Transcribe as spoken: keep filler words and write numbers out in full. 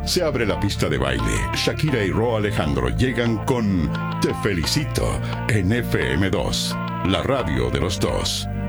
Se abre la pista de baile. Shakira y Ro Alejandro llegan con Te Felicito en F M dos, la radio de los dos.